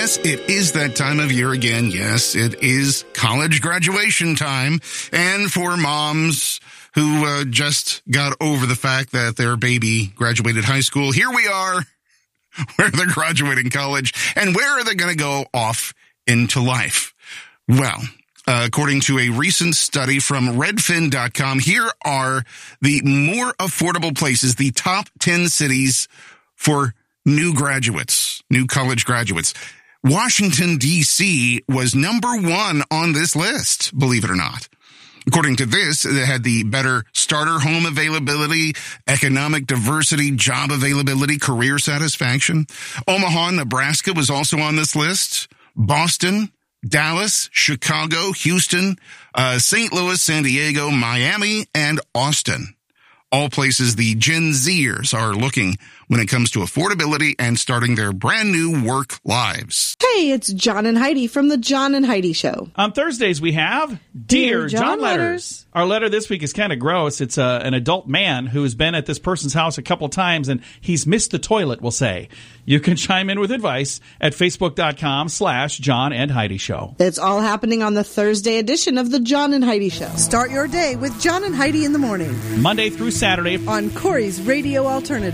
Yes, it is that time of year again. Yes, it is college graduation time. And for moms who just got over the fact that their baby graduated high school, here we are, where they're graduating college. And where are they going to go off into life? Well, according to a recent study from Redfin.com, here are the more affordable places, the top 10 cities for new graduates, new college graduates. Washington, D.C. was number one on this list, believe it or not. According to this, they had the better starter home availability, economic diversity, job availability, career satisfaction. Omaha, Nebraska was also on this list. Boston, Dallas, Chicago, Houston, St. Louis, San Diego, Miami, and Austin. All places the Gen Zers are looking when it comes to affordability and starting their brand new work lives. Hey, it's John and Heidi from the John and Heidi Show. On Thursdays, we have Dear John Letters. Our letter this week is kind of gross. It's an adult man who's been at this person's house a couple times, and he's missed the toilet, we'll say. You can chime in with advice at Facebook.com/John and Heidi Show. It's all happening on the Thursday edition of the John and Heidi Show. Start your day with John and Heidi in the morning. Monday through Saturday on Corey's Radio Alternative.